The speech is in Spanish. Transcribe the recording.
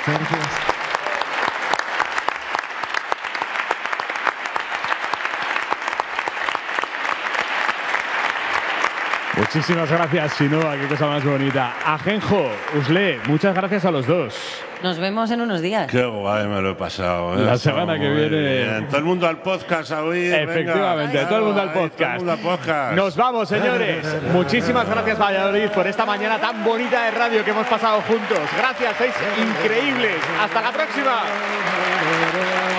Gracias. Muchísimas gracias, Chinoa, qué cosa más bonita. Ajenjo, Usle, muchas gracias a los dos. Nos vemos en unos días. Qué guay me lo he pasado. La semana que viene. Bien. Todo el mundo al podcast a oír. Efectivamente, venga. todo el mundo al Ahí, todo el podcast. mundo al podcast. Nos vamos, señores. Muchísimas gracias, Valladolid, por esta mañana tan bonita de radio que hemos pasado juntos. Gracias, sois increíbles. Hasta la próxima.